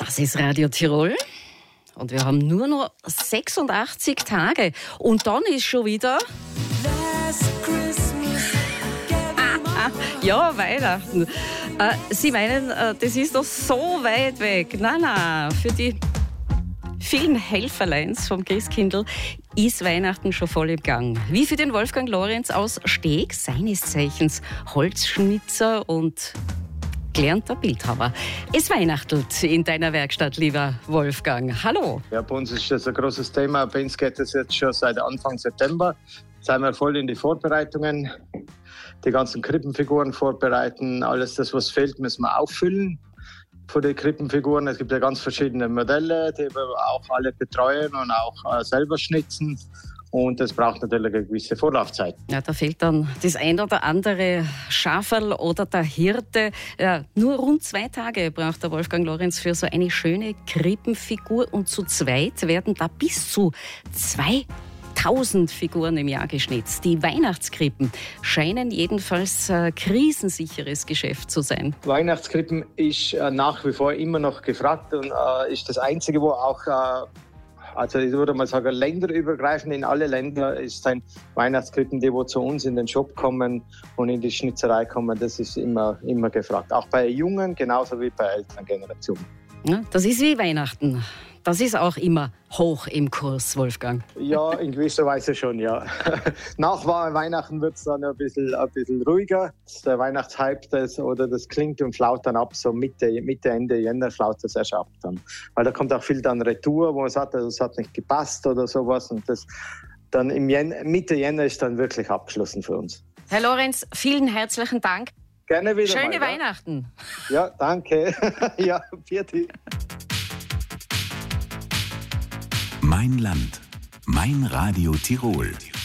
Das ist Radio Tirol. Und wir haben nur noch 86 Tage. Und dann ist schon wieder... Ja, Weihnachten. Sie meinen, das ist doch so weit weg. Nein, für die vielen Helferleins vom Christkindl ist Weihnachten schon voll im Gang. Wie für den Wolfgang Lorenz aus Steg, seines Zeichens Holzschnitzer und gelernter Bildhauer. Es weihnachtelt in deiner Werkstatt, lieber Wolfgang. Hallo. Ja, bei uns ist das ein großes Thema. Bei uns geht das jetzt schon seit Anfang September. Sind wir voll in die Vorbereitungen. Die ganzen Krippenfiguren vorbereiten. Alles das, was fehlt, müssen wir auffüllen von den Krippenfiguren. Es gibt ja ganz verschiedene Modelle, die wir auch alle betreuen und auch selber schnitzen. Und das braucht natürlich eine gewisse Vorlaufzeit. Ja, da fehlt dann das ein oder andere Schaferl oder der Hirte. Ja, nur rund 2 Tage braucht der Wolfgang Lorenz für so eine schöne Krippenfigur. Und zu zweit werden da bis zu 2000 Figuren im Jahr geschnitzt. Die Weihnachtskrippen scheinen jedenfalls ein krisensicheres Geschäft zu sein. Weihnachtskrippen ist nach wie vor immer noch gefragt und ist das Einzige, wo auch... Also ich würde mal sagen, länderübergreifend in alle Länder ist ein Weihnachtskrippen, die wo zu uns in den Shop kommen und in die Schnitzerei kommen, das ist immer gefragt. Auch bei Jungen genauso wie bei älteren Generationen. Ja, das ist wie Weihnachten. Das ist auch immer hoch im Kurs, Wolfgang. Ja, in gewisser Weise schon, ja. Nach Weihnachten wird es dann ein bisschen ruhiger. Der Weihnachtshype, das klingt und flaut dann ab, so Mitte, Ende Jänner flaut das erst ab dann. Weil da kommt auch viel dann Retour, wo man sagt, das hat nicht gepasst oder sowas. Und das dann Mitte Jänner ist dann wirklich abgeschlossen für uns. Herr Lorenz, vielen herzlichen Dank. Gerne wieder. Schöne Weihnachten. Ja, danke. Ja, vierte. Mein Land, mein Radio Tirol.